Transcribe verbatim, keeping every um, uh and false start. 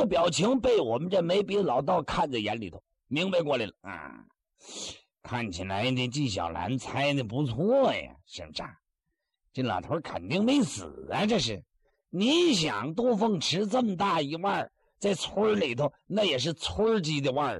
个表情被我们这没鼻老道看在眼里头，明白过来了啊！看起来这纪晓岚猜的不错呀，姓张，这老头肯定没死啊！这是，你想，杜凤池这么大一腕，在村里头那也是村级的腕